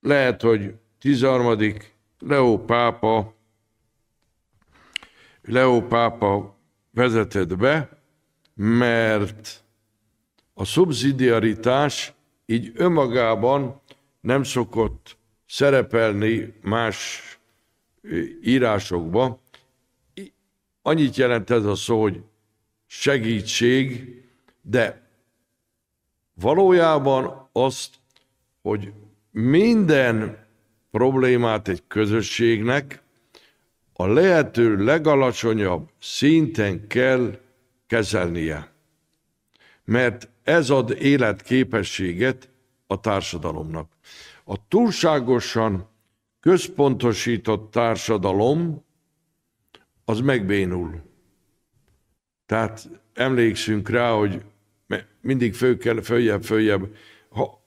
lehet, hogy 13. Leó pápa vezetett be, mert a szubszidiaritás így önmagában nem szokott szerepelni más írásokba. Annyit jelent ez a szó, hogy segítség, de valójában azt, hogy minden problémát egy közösségnek a lehető legalacsonyabb szinten kell kezelnie. Mert ez ad életképességet a társadalomnak. A túlságosan központosított társadalom az megbénul. Tehát emlékszünk rá, hogy mindig följebb. Ha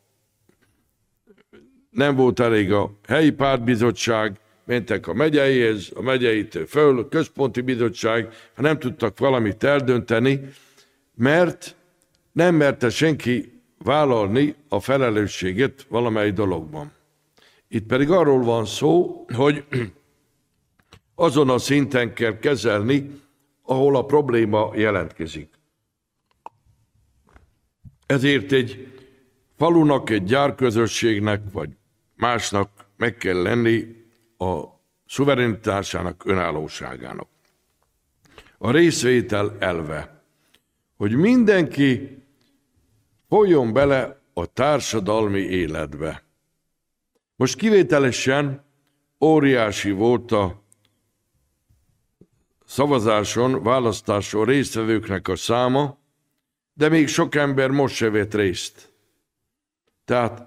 nem volt elég a helyi pártbizottság, mentek a megyeihez, a megyeitől föl, a központi bizottság, ha nem tudtak valamit eldönteni, mert nem merte senki vállalni a felelősséget valamely dologban. Itt pedig arról van szó, hogy azon a szinten kell kezelni, ahol a probléma jelentkezik. Ezért egy falunak, egy gyárközösségnek, vagy másnak meg kell lenni a szuverenitásának, önállóságának. A részvétel elve, hogy mindenki folyjon bele a társadalmi életbe. Most kivételesen óriási volt a szavazáson, választáson résztvevőknek a száma, de még sok ember most se vett részt. Tehát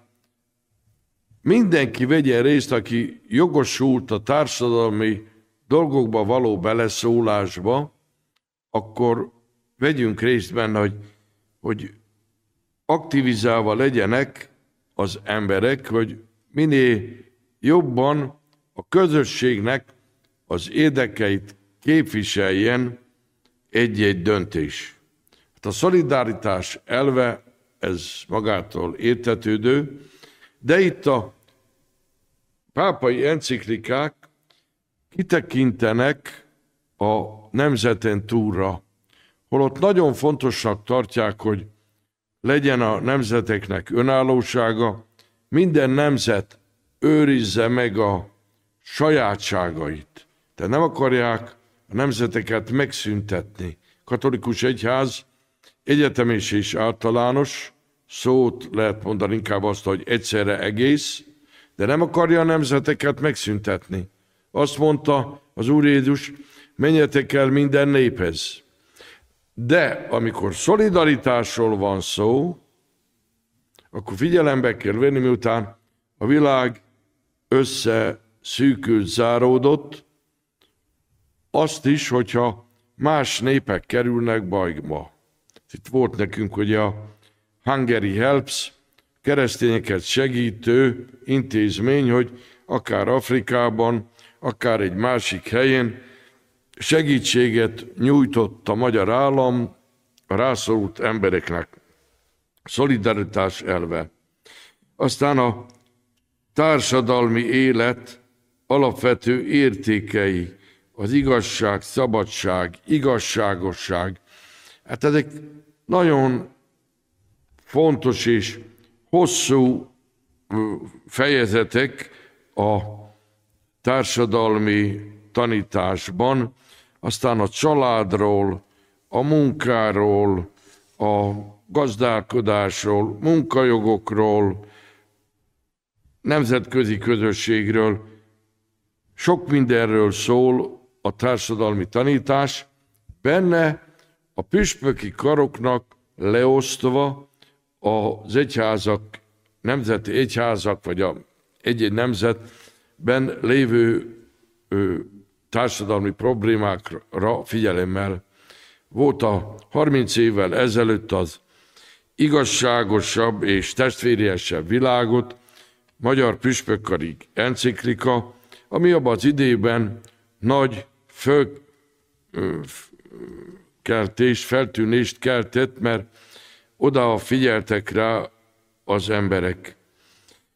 mindenki vegyen részt, aki jogosult a társadalmi dolgokba való beleszólásba, akkor vegyünk részt benne, hogy aktivizálva legyenek az emberek, hogy minél jobban a közösségnek az érdekeit képviseljen egy-egy döntés. Hát a szolidaritás elve, ez magától értetődő, de itt a pápai enciklikák kitekintenek a nemzeten túlra, holott nagyon fontosnak tartják, hogy legyen a nemzeteknek önállósága, minden nemzet őrizze meg a sajátságait. Tehát nem akarják a nemzeteket megszüntetni. Katolikus egyház egyetemes és általános, szót lehet mondani inkább azt, hogy egyszerre egész, de nem akarja a nemzeteket megszüntetni. Azt mondta az Úr Jézus, menjetek el minden néphez. De amikor szolidaritásról van szó, akkor figyelembe kell venni, miután a világ összeszűkült, záródott, azt is, hogyha más népek kerülnek bajba. Itt volt nekünk ugye a Hungary Helps, keresztényeket segítő intézmény, hogy akár Afrikában, akár egy másik helyen segítséget nyújtott a magyar állam a rászorult embereknek. Szolidaritás elve. Aztán a társadalmi élet alapvető értékei, az igazság, szabadság, igazságosság. Hát ezek nagyon fontos és hosszú fejezetek a társadalmi tanításban, aztán a családról, a munkáról, a gazdálkodásról, munkajogokról, nemzetközi közösségről, sok mindenről szól a társadalmi tanítás, benne a püspöki karoknak leosztva az egyházak, nemzeti egyházak, vagy egy-egy nemzetben lévő társadalmi problémákra figyelemmel. Volt a 30 évvel ezelőtt az igazságosabb és testvériesebb világot, Magyar Püspökkari enciklika, ami abban az időben nagy feltűnést keltett, mert oda figyeltek rá az emberek.